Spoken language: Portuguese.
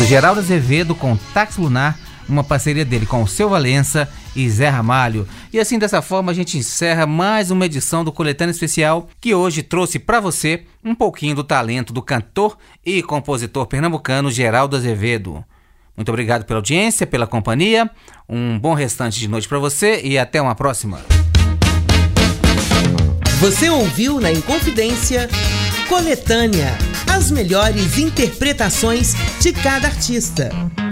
Geraldo Azevedo com Táxi Lunar, uma parceria dele com o Seu Valença e Zé Ramalho. E assim, dessa forma, a gente encerra mais uma edição do Coletânea Especial, que hoje trouxe para você um pouquinho do talento do cantor e compositor pernambucano Geraldo Azevedo. Muito obrigado pela audiência, pela companhia, um bom restante de noite para você e até uma próxima. Você ouviu na Inconfidência Coletânea, as melhores interpretações de cada artista.